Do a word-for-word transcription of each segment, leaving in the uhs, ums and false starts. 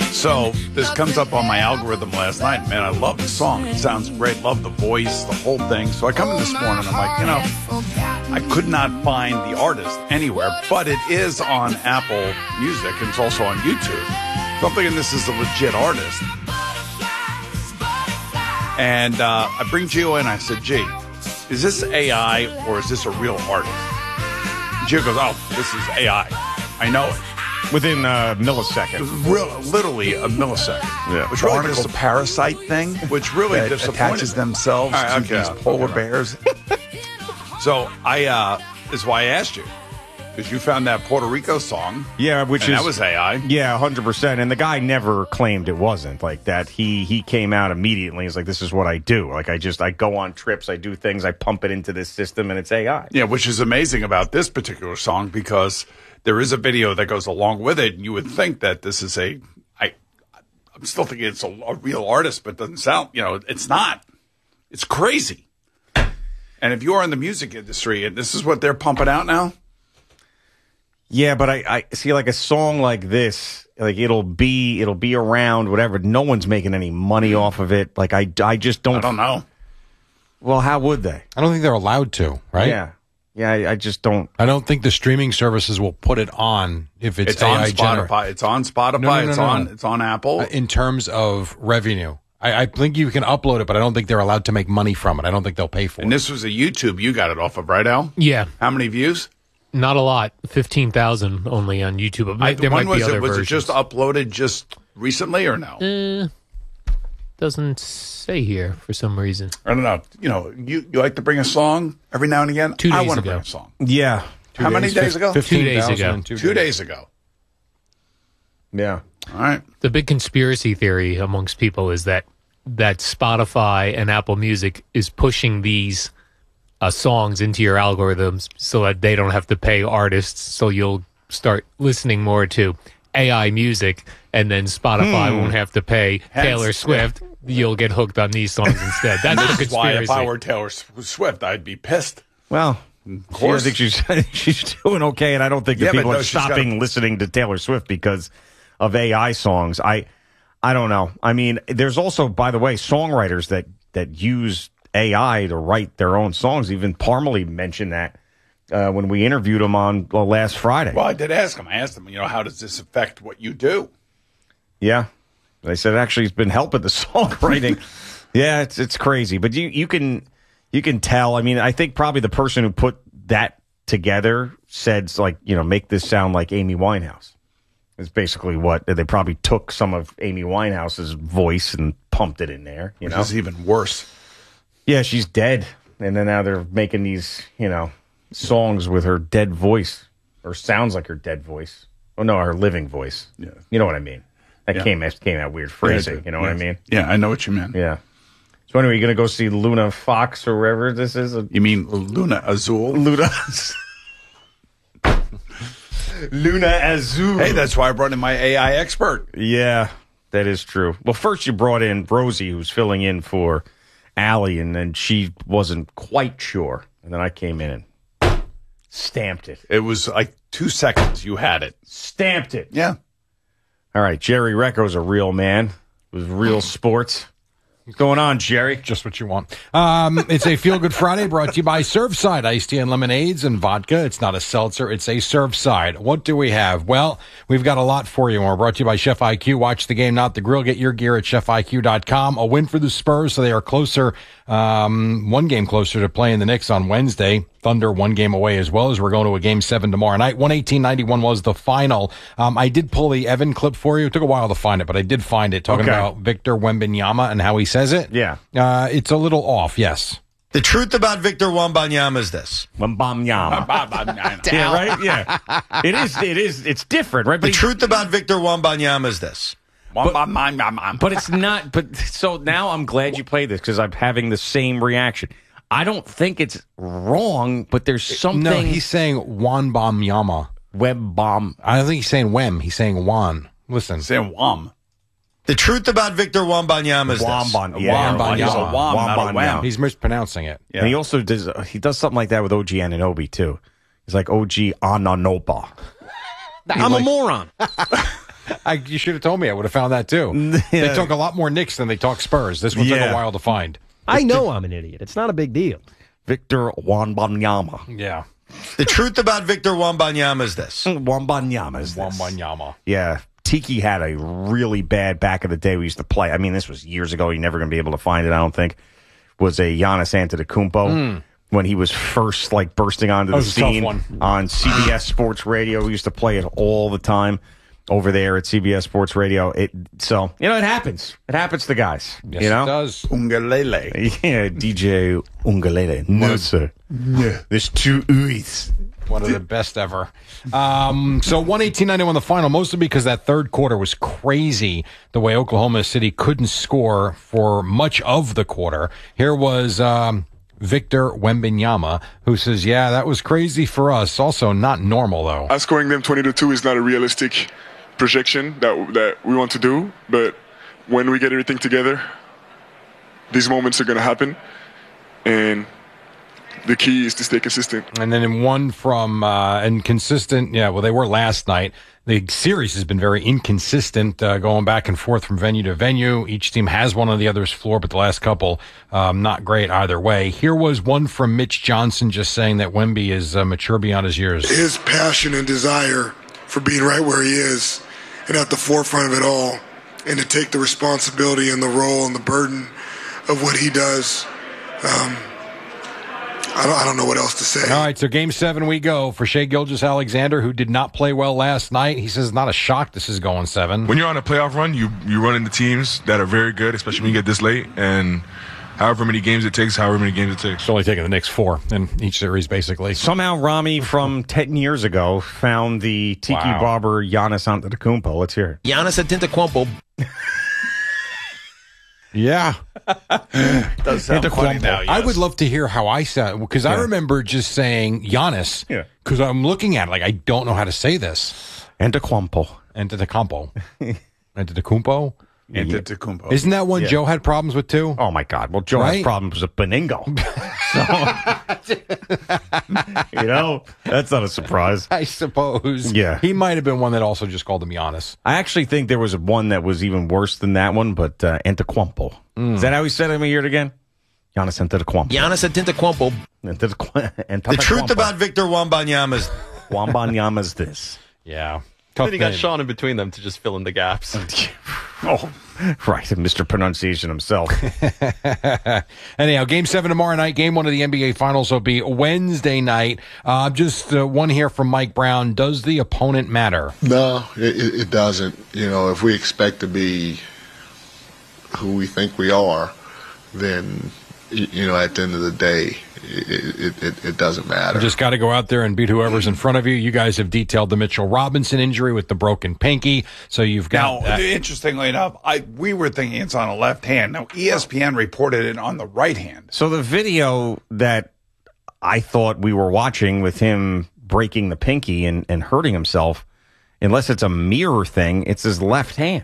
So this comes up on my algorithm last night. Man, I love the song. It sounds great. Love the voice, the whole thing. So I come in this morning. I'm like, you know, I could not find the artist anywhere, but it is on Apple Music and it's also on YouTube. So I'm thinking this is a legit artist. And uh, I bring Gio in. I said, G, is this A I or is this a real artist? Gio goes, oh, this is A I. I know it. Within a millisecond. Real, literally a millisecond. Yeah. Which really Barnacle dis- parasite thing, which really that disappointed attaches themselves All right, to okay. these polar Okay. bears. So I, uh, is why I asked you. Because you found that Puerto Rico song. Yeah, which and is that was A I. Yeah, one hundred percent. And the guy never claimed it wasn't like that. He he came out immediately. He's like, this is what I do. Like, I just, I go on trips, I do things, I pump it into this system, and it's A I. Yeah, which is amazing about this particular song because there is a video that goes along with it. And you would think that this is a, I, I'm still thinking it's a, a real artist, but it doesn't sound, you know, it's not. It's crazy. And if you're in the music industry and this is what they're pumping out now. Yeah, but I, I see like a song like this, like it'll be, it'll be around, whatever. No one's making any money off of it. Like, I, I just don't. I don't know. Well, how would they? I don't think they're allowed to, right? Yeah. Yeah, I, I just don't. I don't think the streaming services will put it on if it's, It's on A I Spotify. generated. It's on Spotify. No, no, no, it's no, on. no. It's on Apple. Uh, in terms of revenue. I, I think you can upload it, but I don't think they're allowed to make money from it. I don't think they'll pay for and it. this was a YouTube. You got it off of, right, Al? Yeah, How many views? not a lot. Fifteen thousand only on YouTube. I, there when might was be other it? Was versions. it just uploaded just recently or no? Uh, doesn't say here for some reason. I don't know. You know, you, you like to bring a song every now and again. Two I days want to ago. bring a song. Yeah. Two How many days ago? fifteen Two days thousand ago. in two Two days. days ago. Yeah. All right. The big conspiracy theory amongst people is that that Spotify and Apple Music is pushing these uh, songs into your algorithms so that they don't have to pay artists. So you'll start listening more to A I music, and then Spotify won't have to pay Hence, Taylor Swift. You'll get hooked on these songs instead. That's the This is why conspiracy. if I were Taylor Swift, I'd be pissed. Well, Of I course. think she's she's doing okay, and I don't think that Yeah, but people no, are she's got- stopping listening to Taylor Swift because of A I songs. I I don't know. I mean, there's also, by the way, songwriters that that use A I to write their own songs. Even Parmalee mentioned that uh, when we interviewed him on uh, last Friday. Well, I did ask him. I asked him, you know, how does this affect what you do? Yeah, they said actually it's been helping the songwriting. Yeah, it's it's crazy, but you you can you can tell. I mean, I think probably the person who put that together said like, you know, make this sound like Amy Winehouse. It's basically what they probably took some of Amy Winehouse's voice and pumped it in there. You Which know, is even worse. yeah, she's dead, and then now they're making these, you know, songs with her dead voice, or sounds like her dead voice. Oh no, her living voice. Yeah. You know what I mean? That Yeah. came came out weird phrasing. Yeah, you know what I mean? Yeah, I know what you mean. Yeah. So anyway, you gonna go see Luna Fox or wherever this is? You mean Luna Azul? Luna. Luna Azul. Hey, that's why I brought in my A I expert. Yeah, that is true. Well, first you brought in Rosie, who's filling in for Allie, and then she wasn't quite sure, and then I came in and stamped it. It was like two seconds. You had it. Stamped it. Yeah. All right, Jerry Recco's a real man. It was real sports. What's going on, Jerry? Just what you want. Um, it's a Feel Good Friday brought to you by Surfside. Iced tea and lemonades and vodka. It's not a seltzer. It's a Surfside. What do we have? Well, we've got a lot for you. And we're brought to you by Chef I Q. Watch the game, not the grill. Get your gear at chef I Q dot com. A win for the Spurs, so they are closer, um, one game closer to playing the Knicks on Wednesday. Thunder one game away as well, as we're going to a game seven tomorrow night. one eighteen ninety-one was the final. Um, I did pull the Evan clip for you. It took a while to find it, but I did find it, talking Okay. about Victor Wembanyama and how he says it. Yeah. Uh, it's a little off, yes. The truth about Victor Wembanyama is this. Wembanyama. Yeah, right? Yeah. It is, it is, it's different, right? The But, truth about Victor Wembanyama is this. but it's not, but so now I'm glad you played this because I'm having the same reaction. I don't think it's wrong, but there's something. No, he's saying Wembanyama. Web bomb. I don't think he's saying Wem. He's saying Wan. Listen. Saying Wham. The truth about Victor Wembanyama is this. Wembanyama. Yeah, Wembanyama. he's a Wham, not a Wembanyama. Wham. He's mispronouncing it. Yeah. And he also does, uh, he does something like that with O G Anunoby, too. He's like O G Ananoba. I'm a moron. I, you should have told me. I would have found that too. Yeah. They talk a lot more Knicks than they talk Spurs. This one took Yeah. a while to find. I know I'm an idiot. It's not a big deal. Victor Wembanyama. Yeah. The truth about Victor Wembanyama is this. Wembanyama is this. Wembanyama. Yeah. Tiki had a really bad back of the day we used to play. I mean, this was years ago. You're never going to be able to find it, I don't think. Was a Giannis Antetokounmpo mm. when he was first like bursting onto the was a tough scene one. on C B S Sports Radio. We used to play it all the time over there at C B S Sports Radio. It so you know it happens. It happens to guys. Yes, you know? it does. Ungalele. Yeah, D J Ungalele. No, sir. Yeah. There's two Uis. One of the best ever. Um, so one eighteen ninety-one the final, mostly because that third quarter was crazy the way Oklahoma City couldn't score for much of the quarter. Here was um, Victor Wembanyama, who says, yeah, that was crazy for us. Also not normal, though. Us scoring them twenty to two is not a realistic projection that that we want to do. But when we get everything together, these moments are going to happen. And the key is to stay consistent. And then in one from uh, inconsistent, yeah, well, they were last night. The series has been very inconsistent, uh, going back and forth from venue to venue. Each team has one on the other's floor, but the last couple, um, not great either way. Here was one from Mitch Johnson just saying that Wemby is uh, mature beyond his years. His passion and desire for being right where he is and at the forefront of it all, and to take the responsibility and the role and the burden of what he does. Um, I don't, I don't know what else to say. All right, so game seven we go for Shai Gilgeous-Alexander, who did not play well last night. He says not a shock this is going seven. When you're on a playoff run, you, you run into teams that are very good, especially when you get this late. And however many games it takes, however many games it takes. It's only taking the Knicks four in each series, basically. Somehow Rami from ten years ago found the Tiki Wow. Barber Giannis Antetokounmpo. Let's hear it. Giannis Antetokounmpo. Yeah. Does sound funny now, I yes. would love to hear how I sound, because I Yeah. remember just saying Giannis, Yeah. because I'm looking at it like I don't know how to say this. Antetokounmpo. Antetokounmpo. Antetokounmpo? Antetokounmpo. Isn't that one Joe had problems with too? Oh my God! Well, Joe has Right? problems with Beningo. So, you know, that's not a surprise. I suppose. Yeah. He might have been one that also just called him Giannis. I actually think there was one that was even worse than that one, but uh, Antetokounmpo. Is that how he said it? Let me hear it again. Giannis Antetokounmpo. Giannis Antetokounmpo. Antetokounmpo. The truth about Victor Wembanyama is Wembanyama's this. Yeah. Tough Then you got name. Sean in between them to just fill in the gaps. Oh, right. Mister Pronunciation himself. Anyhow, game seven tomorrow night. Game one of the N B A Finals will be Wednesday night. Uh, just uh, one here from Mike Brown. Does the opponent matter? No, it, it it doesn't. You know, if we expect to be who we think we are, then, y- you know, at the end of the day, it it, it, it doesn't matter. You just got to go out there and beat whoever's in front of you. You guys have detailed the Mitchell Robinson injury with the broken pinky. So you've Now, got. uh, interestingly enough, I we were thinking it's on the left hand. Now, E S P N reported it on the right hand. So the video that I thought we were watching with him breaking the pinky and, and hurting himself, unless it's a mirror thing, it's his left hand.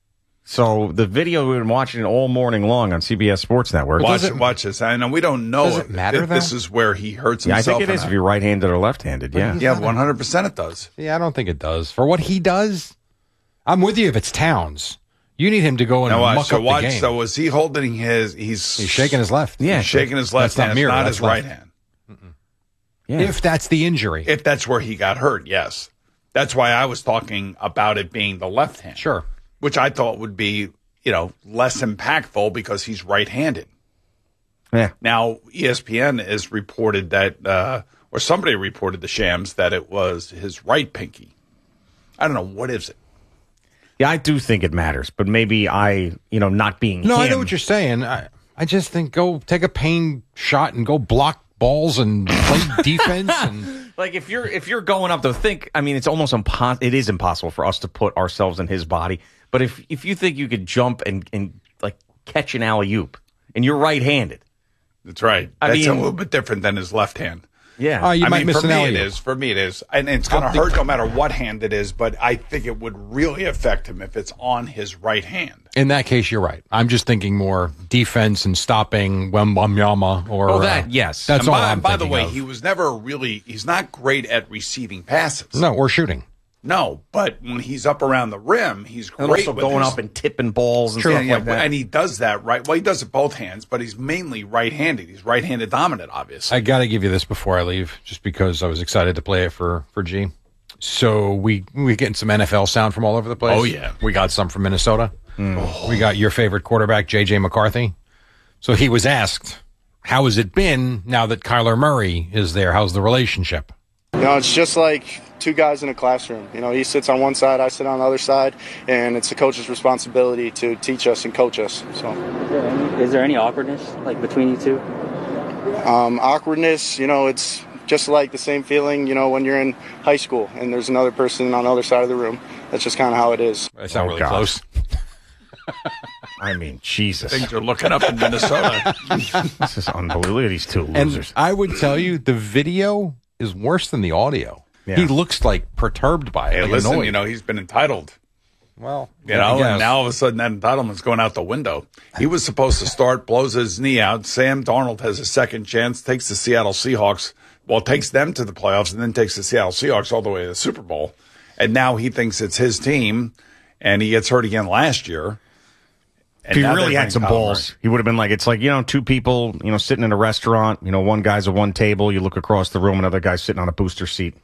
So the video we've been watching it all morning long on C B S Sports Network. Watch it, watch this. I know we don't know Does it if, matter, if this though? is where he hurts Yeah, I himself. think it or is not. if you're right-handed or left-handed. Yeah. Yeah, one hundred percent it does. yeah, I don't think it does. For what he does, I'm with you if it's Towns. You need him to go and Now watch. muck So up watch. the game. So was he holding his? He's He's shaking his left. Yeah. He's shaking his left That's not hand, mirror, not that's his left. right hand. Yeah. If that's the injury. If that's where he got hurt, yes. That's why I was talking about it being the left hand. Sure. Which I thought would be, you know, less impactful because he's right-handed. Yeah. Now, E S P N has reported that, uh, or somebody reported the Shams that it was his right pinky. I don't know. What is it? Yeah, I do think it matters, but maybe I, you know, not being No, him. I know what you're saying. I, I just think go take a pain shot and go block balls and play defense. And Like if you're if you're going up to think, I mean, it's almost impossible. It is impossible for us to put ourselves in his body. But if if you think you could jump and and like catch an alley oop, and you're right-handed, That's right. I That's mean- a little bit different than his left hand. yeah, Oh, you I might mean, miss for an me alley-oop. it is. For me it is. And it's going to Up the- hurt no matter what hand it is, but I think it would really affect him if it's on his right hand. in that case, you're right. I'm just thinking more defense and stopping Wembanyama or. Oh, that, uh, yes. That's and all by, I'm by the thinking way, of. he was never really, he's not great at receiving passes. No, or shooting. No, but when he's up around the rim, he's great. And also with going his, up and tipping balls and True, stuff yeah, like that. And he does that right. Well, he does it both hands, but he's mainly right-handed. He's right-handed dominant, obviously. I got to give you this before I leave, just because I was excited to play it for, for G. So we we getting some N F L sound from all over the place. Oh, yeah. We got some from Minnesota. Mm. We got your favorite quarterback, J J McCarthy. So he was asked, how has it been now that Kyler Murray is there? How's the relationship? You know, it's just like two guys in a classroom. You know, he sits on one side, I sit on the other side, and it's the coach's responsibility to teach us and coach us. So, is there any, is there any awkwardness like between you two? Um, awkwardness, you know, it's just like the same feeling, you know, when you're in high school and there's another person on the other side of the room. That's just kind of how it is. That's not Oh, really God. close. I mean, Jesus. Things are looking up in Minnesota. This is unbelievable. These two losers. And I would tell you, the video is worse than the audio. Yeah. He looks like perturbed by it. Hey, like listen, annoyed. you know, he's been entitled. Well, You know, and now all of a sudden that entitlement's going out the window. He was supposed to start, blows his knee out. Sam Darnold has a second chance, takes the Seattle Seahawks, well, takes them to the playoffs, and then takes the Seattle Seahawks all the way to the Super Bowl. And now he thinks it's his team, and he gets hurt again last year. If And he now really they had bring some Kyler balls, Murray. he would have been like, it's like, you know, two people, you know, sitting in a restaurant, you know, one guy's at one table, you look across the room, another guy's sitting on a booster seat.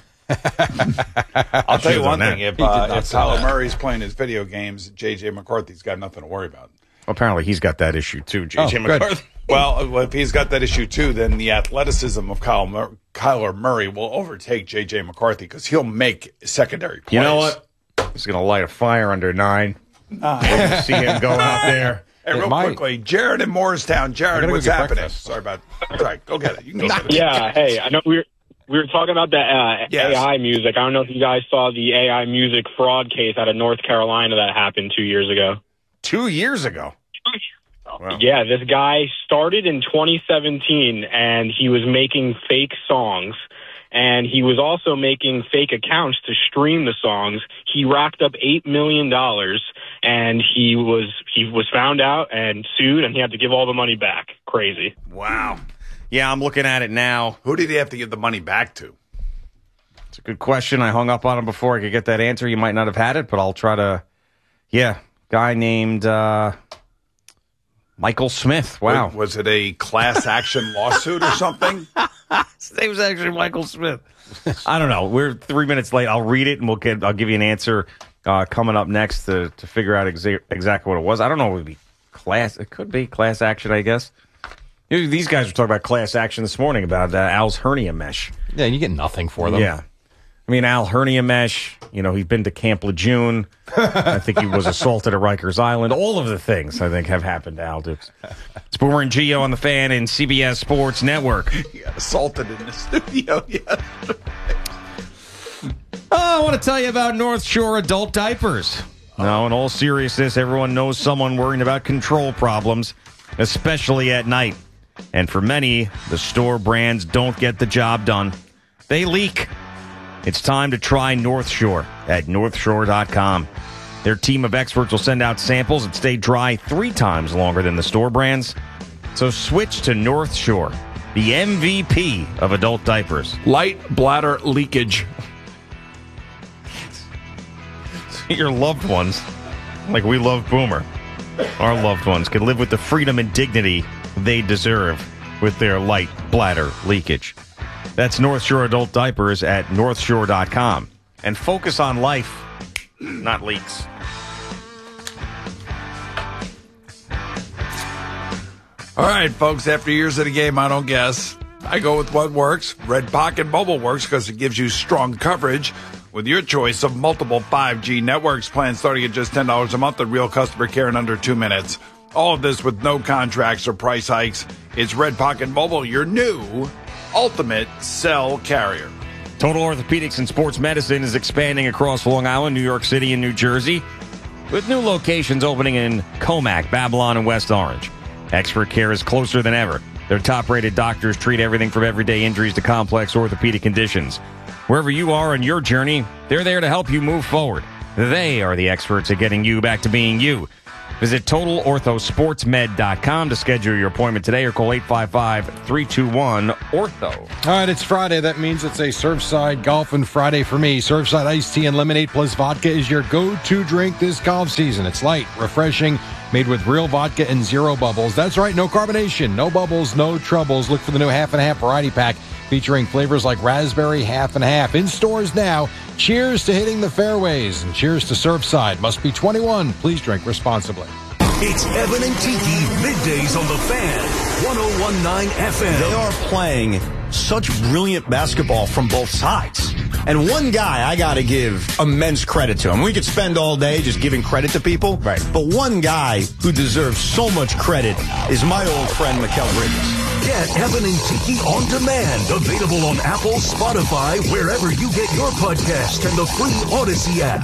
I'll tell you Should've one done thing. that. If, He did uh, not if say Kyler that. Murray's playing his video games, J J. McCarthy's got nothing to worry about. Apparently he's got that issue too, J J Oh, good. McCarthy. Well, if he's got that issue too, then the athleticism of Kyle Mur- Kyler Murray will overtake J J. McCarthy because he'll make secondary plays. You know what? He's going to light a fire under nine. Nah. We're gonna see him go out there. Hey, It real might. quickly, Jared in Morristown. I Jared, gotta go what's get happening? breakfast. Sorry about. Sorry, go get it. You can go get it. Yeah, hey, I know we were we were talking about the uh, Yes. A I music. I don't know if you guys saw the A I music fraud case out of North Carolina that happened two years ago. Two years ago. Wow. Yeah, this guy started in twenty seventeen, and he was making fake songs, and he was also making fake accounts to stream the songs. He racked up eight million dollars, and he was he was found out and sued, and he had to give all the money back. Crazy. Wow. Yeah, I'm looking at it now. Who did he have to give the money back to? It's a good question. I hung up on him before I could get that answer. You might not have had it, but I'll try to. Yeah, guy named uh, Michael Smith. Wow. Was, was it a class action lawsuit or something? His name was actually Michael Smith. I don't know. We're three minutes late. I'll read it and we'll get. I'll give you an answer uh, coming up next to to figure out exa- exactly what it was. I don't know. It would be class. It could be class action, I guess. You know, these guys were talking about class action this morning about uh, Al's hernia mesh. Yeah, and you get nothing for them. Yeah. I mean, Al hernia mesh, you know, he's been to Camp Lejeune. I think he was assaulted at Rikers Island. All of the things, I think, have happened to Al Dukes. It's Boomer and Gio on the Fan and C B S Sports Network. He got assaulted in the studio. Yeah. Oh, I want to tell you about North Shore adult diapers. Now, in all seriousness, everyone knows someone worrying about control problems, especially at night. And for many, the store brands don't get the job done. They leak. It's time to try North Shore at north shore dot com. Their team of experts will send out samples that stay dry three times longer than the store brands. So switch to North Shore, the M V P of adult diapers. Light bladder leakage. Your loved ones, like we love Boomer, our loved ones can live with the freedom and dignity they deserve with their light bladder leakage. That's North Shore Adult Diapers at north shore dot com. And focus on life, not leaks. All right, folks, after years of the game, I don't guess. I go with what works. Red Pocket Mobile works because it gives you strong coverage with your choice of multiple five G networks plans starting at just ten dollars a month with real customer care in under two minutes. All of this with no contracts or price hikes. It's Red Pocket Mobile, your new ultimate cell carrier. Total Orthopedics and Sports Medicine is expanding across Long Island, New York City, and New Jersey, with new locations opening in Comac, Babylon, and West Orange. Expert care is closer than ever. Their top-rated doctors treat everything from everyday injuries to complex orthopedic conditions. Wherever you are on your journey, they're there to help you move forward. They are the experts at getting you back to being you. Visit total ortho sports med dot com to schedule your appointment today or call eight five five, three two one, ortho. All right, it's Friday. That means it's a Surfside Golfing Friday for me. Surfside iced tea and lemonade plus vodka is your go-to drink this golf season. It's light, refreshing, made with real vodka and zero bubbles. That's right, no carbonation, no bubbles, no troubles. Look for the new half and half variety pack featuring flavors like raspberry half and half. In stores now. Cheers to hitting the fairways and cheers to Surfside. Must be twenty-one. Please drink responsibly. It's Evan and Tiki, middays on the Fan, one oh one point nine F M. They are playing such brilliant basketball from both sides. And one guy I got to give immense credit to him. We could spend all day just giving credit to people. Right. But one guy who deserves so much credit is my old friend, Mikal Bridges. Get Evan and Tiki on demand. Available on Apple, Spotify, wherever you get your podcast, and the free Odyssey app.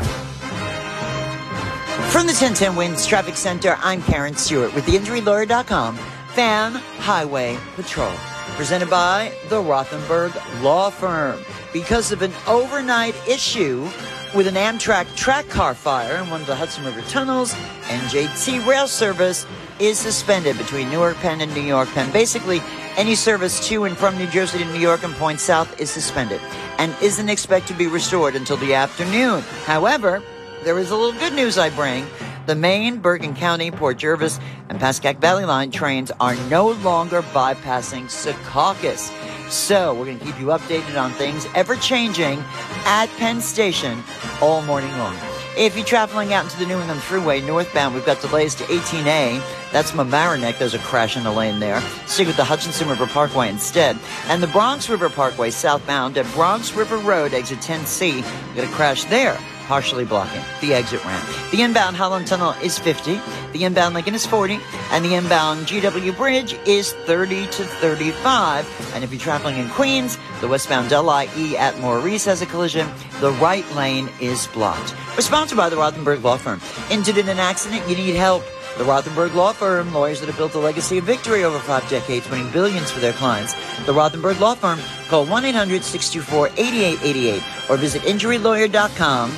From the ten ten Winds Traffic Center, I'm Karen Stewart with the injury lawyer dot com Fan Highway Patrol. Presented by the Rothenberg Law Firm. Because of an overnight issue with an Amtrak track car fire in one of the Hudson River tunnels, N J T rail service is suspended between Newark Penn and New York Penn. Basically, any service to and from New Jersey to New York and Point South is suspended and isn't expected to be restored until the afternoon. However, there is a little good news I bring. The Maine, Bergen County, Port Jervis, and Pascack Valley Line trains are no longer bypassing Secaucus. So we're going to keep you updated on things ever-changing at Penn Station all morning long. If you're traveling out into the New England Thruway northbound, we've got delays to eighteen A. That's Mamaroneck. There's a crash in the lane there. Stick with the Hutchinson River Parkway instead. And the Bronx River Parkway southbound at Bronx River Road, exit ten C. We've got a crash there, partially blocking the exit ramp. The inbound Holland Tunnel is fifty. The inbound Lincoln is forty. And the inbound G W Bridge is thirty to thirty-five. And if you're traveling in Queens, the westbound L I E at Maurice has a collision. The right lane is blocked. We're sponsored by the Rothenberg Law Firm. Injured in an accident, you need help. The Rothenberg Law Firm, lawyers that have built a legacy of victory over five decades, winning billions for their clients. The Rothenberg Law Firm, call one eight hundred, six two four, eight eight eight eight or visit injury lawyer dot com.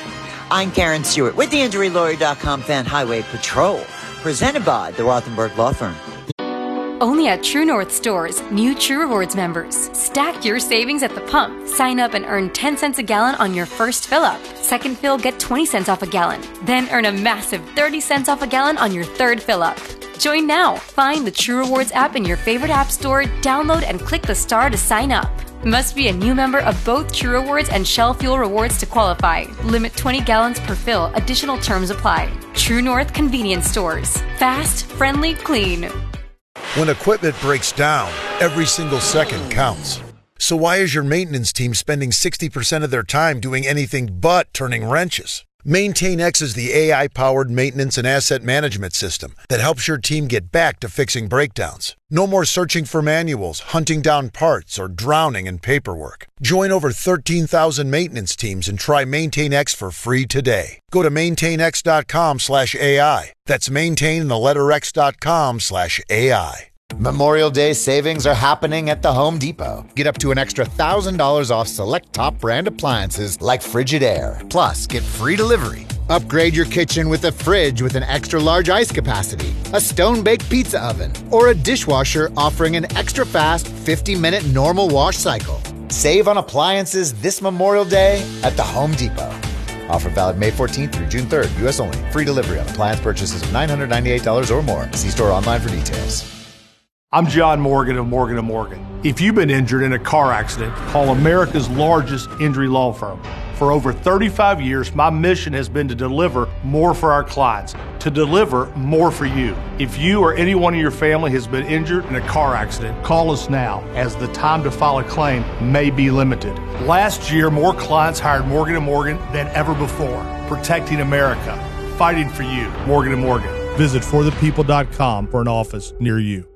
I'm Karen Stewart with the injury lawyer dot com Fan Highway Patrol, presented by the Rothenberg Law Firm. Only at True North stores, new True Rewards members. Stack your savings at the pump. Sign up and earn ten cents a gallon on your first fill-up. Second fill, get twenty cents off a gallon. Then earn a massive thirty cents off a gallon on your third fill-up. Join now. Find the True Rewards app in your favorite app store, download and click the star to sign up. Must be a new member of both True Rewards and Shell Fuel Rewards to qualify. Limit twenty gallons per fill. Additional terms apply. True North Convenience Stores. Fast, friendly, clean. When equipment breaks down, every single second counts. So why is your maintenance team spending sixty percent of their time doing anything but turning wrenches? MaintainX is the A I-powered maintenance and asset management system that helps your team get back to fixing breakdowns. No more searching for manuals, hunting down parts, or drowning in paperwork. Join over thirteen thousand maintenance teams and try MaintainX for free today. Go to maintainx.com slash AI. That's maintain the letter x.com slash AI. Memorial Day savings are happening at the Home Depot. Get up to an extra one thousand dollars off select top brand appliances like Frigidaire. Plus, get free delivery. Upgrade your kitchen with a fridge with an extra large ice capacity, a stone-baked pizza oven, or a dishwasher offering an extra fast fifty minute normal wash cycle. Save on appliances this Memorial Day at the Home Depot. Offer valid May fourteenth through June third. U S only. Free delivery on appliance purchases of nine hundred ninety-eight dollars or more. See store online for details. I'm John Morgan of Morgan and Morgan. If you've been injured in a car accident, call America's largest injury law firm. For over thirty-five years, my mission has been to deliver more for our clients, to deliver more for you. If you or anyone in your family has been injured in a car accident, call us now, as the time to file a claim may be limited. Last year, more clients hired Morgan and Morgan than ever before, protecting America, fighting for you. Morgan and Morgan. Visit for the people dot com for an office near you.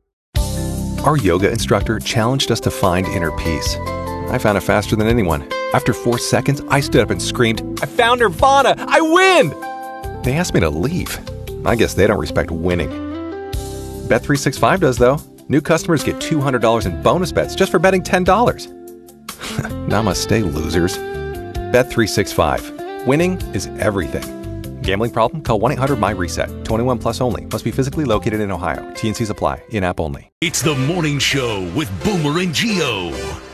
Our yoga instructor challenged us to find inner peace. I found it faster than anyone. After four seconds, I stood up and screamed, "I found Nirvana! I win!" They asked me to leave. I guess they don't respect winning. Bet three sixty-five does, though. New customers get two hundred dollars in bonus bets just for betting ten dollars. Namaste, losers. Bet three sixty-five. Winning is everything. Gambling problem? Call one eight hundred my reset. twenty-one plus only. Must be physically located in Ohio. T and C's apply. In-app only. It's the morning show with Boomer and Gio.